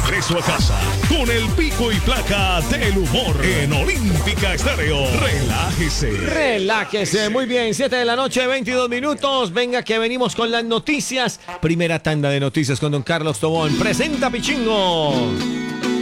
regreso a casa con el pico y placa del humor en Olímpica Estéreo. Relájese. Relájese, muy bien, 7 de la noche, 22 minutos. Venga que venimos con las noticias. Primera tanda de noticias con don Carlos Tobón. Presenta Pichingo.